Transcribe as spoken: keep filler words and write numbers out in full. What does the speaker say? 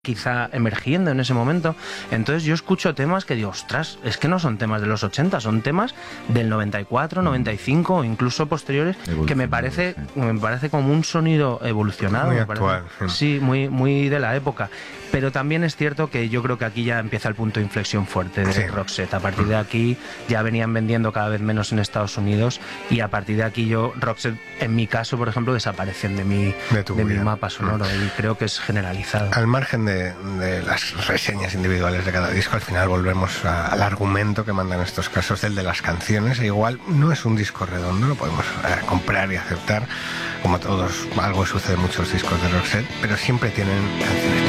quizá emergiendo en ese momento. Entonces yo escucho temas que digo, ostras, es que no son temas de los ochenta, son temas del noventa y cuatro, noventa y cinco o incluso posteriores, que me parece, sí. me parece como un sonido evolucionado, muy me actual, parece, sí, muy, muy de la época. Pero también es cierto que yo creo que aquí ya empieza el punto de inflexión fuerte de sí. Roxette. A partir de aquí ya venían vendiendo cada vez menos en Estados Unidos y a partir de aquí yo, Roxette, en mi caso, por ejemplo, desaparecen de mi, de de mi mapa sonoro mm. y creo que es generalizado. Al margen de, de las reseñas individuales de cada disco, al final volvemos a, al argumento que manda en estos casos, el de las canciones. E igual no es un disco redondo, lo podemos eh, comprar y aceptar, como todos, algo sucede en muchos discos de Roxette, pero siempre tienen canciones